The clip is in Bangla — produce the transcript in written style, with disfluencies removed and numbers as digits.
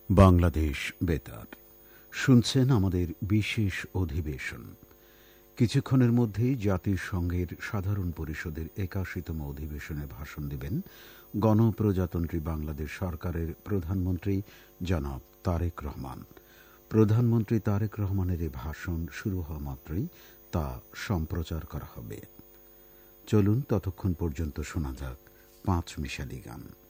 বাংলাদেশ বেতার শুনছেন আমাদের বিশেষ অধিবেশন। কিছুক্ষণের মধ্যেই জাতিসংঘের সাধারণ পরিষদের ৮১তম অধিবেশনে ভাষণ দেবেন গণপ্রজাতন্ত্রী বাংলাদেশ সরকারের প্রধানমন্ত্রী জনাব তারেক রহমান। প্রধানমন্ত্রী তারেক রহমানের এ ভাষণ শুরু হওয়া মাত্রই তা সম্প্রচার করা হবে। চলুন ততক্ষণ পর্যন্ত শোনা যাক পাঁচ মিশালি গান।